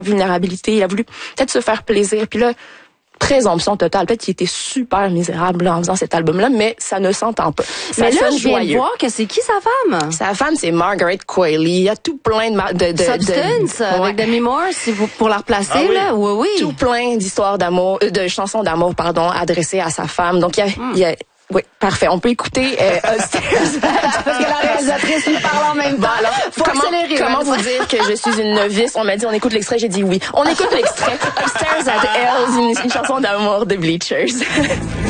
vulnérabilité, il a voulu peut-être se faire plaisir. Puis là, présomption totale. Peut-être qu'il était super misérable là, en faisant cet album-là, mais ça ne s'entend pas. Ça mais là, sonne je viens joyeux. de voir que c'est qui sa femme? Sa femme, c'est Margaret Qualley. Il y a tout plein Substance, avec Demi Moore, si vous, pour la replacer, là. Oui. Tout plein d'histoires d'amour, de chansons d'amour, pardon, adressées à sa femme. Donc, il y a oui, parfait. On peut écouter Upstairs. Parce que la réalisatrice lui parle en même temps. Alors, comment vous dire que je suis une novice? On m'a dit on écoute l'extrait, j'ai dit oui. On écoute l'extrait. Upstairs at Hell's, une chanson d'amour de Bleachers.